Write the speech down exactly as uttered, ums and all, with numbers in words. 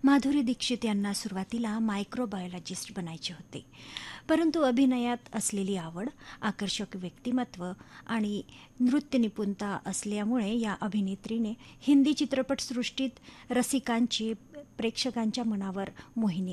माधुरी दीक्षित यांना सुरुवातीला मायक्रोबायोलॉजिस्ट बनायचे होते, परंतु अभिनयात असलेली आवड, आकर्षक व्यक्तिमत्व आणि नृत्य निपुणता असल्यामुळे या अभिनेत्रीने हिंदी चित्रपटसृष्टीत रसिकांची, प्रेक्षकांच्या मनावर मोहिनी